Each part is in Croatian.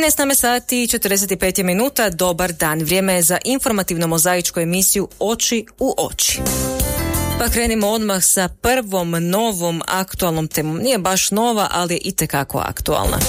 13 nam je sati i 45 minuta. Dobar dan. Vrijeme je za informativno mozaičku emisiju Oči u oči. Pa krenimo odmah sa prvom novom aktualnom temom. Nije baš nova, ali je itekako aktualna.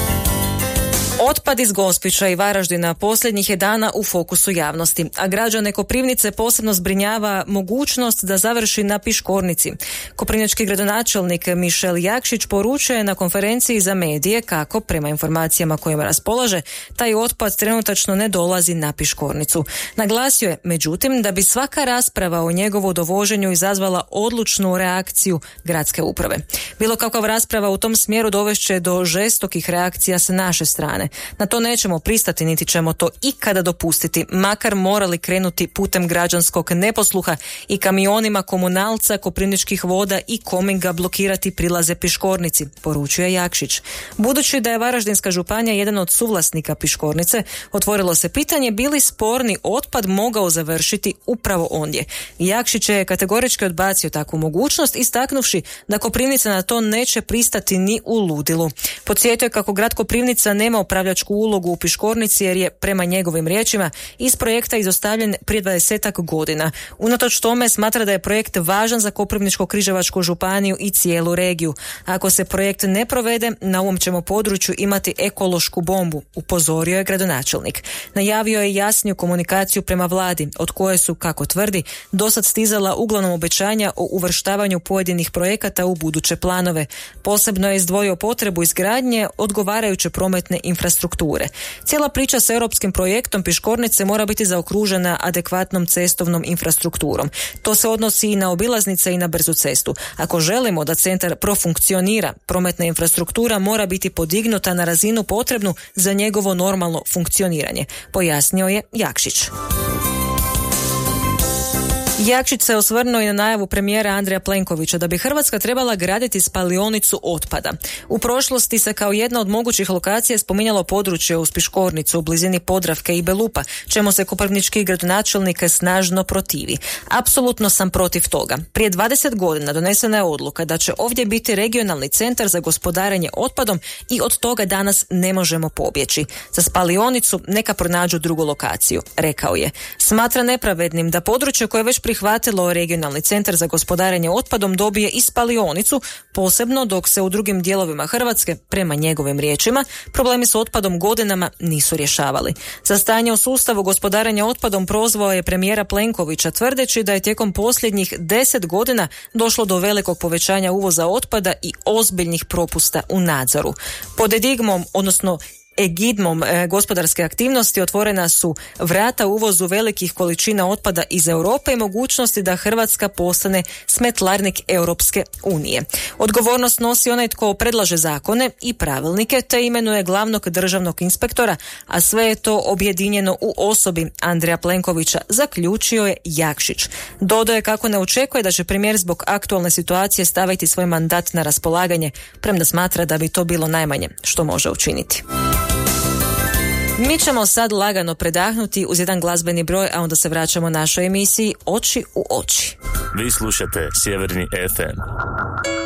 Otpad iz Gospića i Varaždina posljednjih je dana u fokusu javnosti, a građane Koprivnice posebno zbrinjava mogućnost da završi na Piškornici. Koprivnički gradonačelnik Mišel Jakšić poručuje na konferenciji za medije kako, prema informacijama kojima raspolaže, taj otpad trenutačno ne dolazi na Piškornicu. Naglasio je, međutim, da bi svaka rasprava o njegovu dovoženju izazvala odlučnu reakciju gradske uprave. Bilo kakva rasprava u tom smjeru dovešće do žestokih reakcija sa naše strane. Na to nećemo pristati, niti ćemo to ikada dopustiti, makar morali krenuti putem građanskog neposluha i kamionima komunalca, Koprivničkih voda i Kominga blokirati prilaze Piškornici, poručuje Jakšić. Budući da je Varaždinska županija jedan od suvlasnika Piškornice, otvorilo se pitanje bi li sporni otpad mogao završiti upravo ondje. Jakšić je kategorički odbacio takvu mogućnost, istaknuvši da Koprivnica na to neće pristati ni u ludilu. Podsjetio je kako grad Koprivnica nema upravljačku ulogu u Piškornici jer je, prema njegovim riječima, iz projekta izostavljen prije 20 godina. Unatoč tome smatra da je projekt važan za Koprivničko-križevačku županiju i cijelu regiju. Ako se projekt ne provede, na ovom ćemo području imati ekološku bombu, upozorio je gradonačelnik. Najavio je jasniju komunikaciju prema vladi, od koje su, kako tvrdi, dosad stizala uglavnom obećanja o uvrštavanju pojedinih projekata u buduće planove. Posebno je izdvojio potrebu izgradnje odgovarajuće prometne infrastrukture. Cijela priča s europskim projektom Piškornice mora biti zaokružena adekvatnom cestovnom infrastrukturom. To se odnosi i na obilaznice i na brzu cestu. Ako želimo da centar profunkcionira, prometna infrastruktura mora biti podignuta na razinu potrebnu za njegovo normalno funkcioniranje, pojasnio je Jakšić. Jakšić se osvrnuo i na najavu premijera Andreja Plenkovića da bi Hrvatska trebala graditi spalionicu otpada. U prošlosti se kao jedna od mogućih lokacija spominjalo područje uz Piškornicu u blizini Podravke i Belupa, čemu se koprivnički gradonačelnik snažno protivi. Apsolutno sam protiv toga. Prije 20 godina donesena je odluka da će ovdje biti regionalni centar za gospodarenje otpadom i od toga danas ne možemo pobjeći. Za spalionicu neka pronađu drugu lokaciju, rekao je. Smatra nepravednim da područje koje već prihvatilo regionalni centar za gospodarenje otpadom dobije i spalionicu, posebno dok se u drugim dijelovima Hrvatske, prema njegovim riječima, problemi s otpadom godinama nisu rješavali. Za stanje u sustavu gospodarenja otpadom prozvao je premijera Plenkovića, tvrdeći da je tijekom posljednjih 10 godina došlo do velikog povećanja uvoza otpada i ozbiljnih propusta u nadzoru. Pod edigmom, odnosno egidmom gospodarske aktivnosti otvorena su vrata uvozu velikih količina otpada iz Europe i mogućnosti da Hrvatska postane smetlarnik Europske unije. Odgovornost nosi onaj tko predlaže zakone i pravilnike te imenuje glavnog državnog inspektora, a sve je to objedinjeno u osobi Andreja Plenkovića, zaključio je Jakšić. Dodao je kako ne očekuje da će premijer zbog aktualne situacije staviti svoj mandat na raspolaganje, premda smatra da bi to bilo najmanje što može učiniti. Mi ćemo sad lagano predahnuti uz jedan glazbeni broj, a onda se vraćamo našoj emisiji Oči u oči. Vi slušate Sjeverni FM.